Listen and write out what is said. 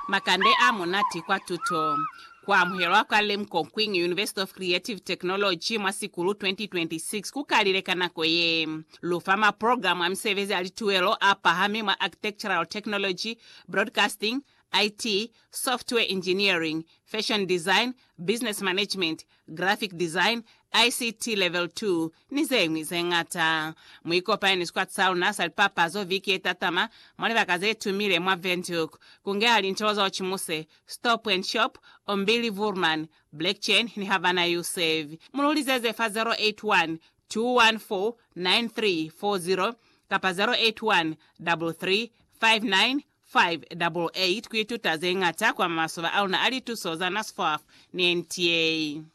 makande amonati kwa tuto kwa mhero kwa Lemkonkwing University of Creative Technology mwasikulu 2026 kukalilekana kweye lufama program amsevezi alituelo apahame mwa architectural technology, broadcasting, IT, software engineering, fashion design, business management, graphic design, ICT level 2 nizemwi zengata mwiko paini squat sauna salpapa zo viki etatama mwani bakaze tumile mwa ventuk kunge alintoza ochimuse Stop and Shop Ombili Vurman Blockchain ni Havana Yusef mululizeze fa 081 214 9340 kapa 081 3359 588 kwitu tazengata kwa masoba au na alitusoza na SFAF ni NTA.